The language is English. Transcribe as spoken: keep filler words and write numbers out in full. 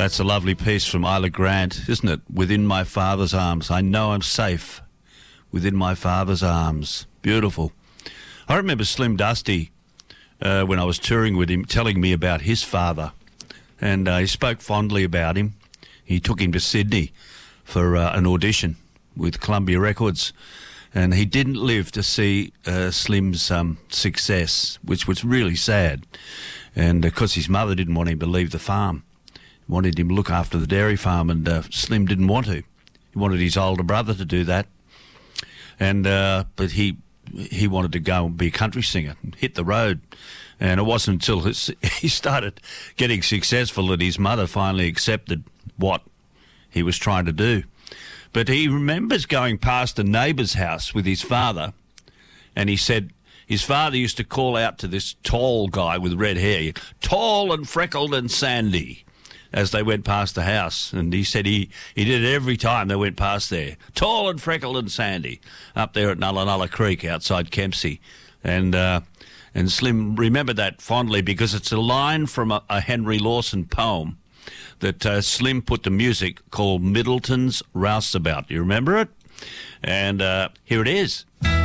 That's a lovely piece from Isla Grant, isn't it? Within my father's arms. I know I'm safe within my father's arms. Beautiful. I remember Slim Dusty, uh, when I was touring with him, telling me about his father. And uh, he spoke fondly about him. He took him to Sydney for uh, an audition with Columbia Records. And he didn't live to see uh, Slim's um, success, which was really sad. And because his mother didn't want him to leave the farm. Wanted him to look after the dairy farm, and uh, Slim didn't want to. He wanted his older brother to do that, and uh, but he he wanted to go and be a country singer and hit the road. And it wasn't until his, he started getting successful that his mother finally accepted what he was trying to do. But he remembers going past a neighbour's house with his father, and he said his father used to call out to this tall guy with red hair, tall and freckled and sandy, as they went past the house. And he said he, he did it every time they went past there. Tall and freckled and sandy, up there at Nulla Nulla Creek outside Kempsey. And uh, and Slim remembered that fondly because it's a line from a, a Henry Lawson poem that uh, Slim put to music called Middleton's Rouseabout. Do you remember it? And uh, here it is.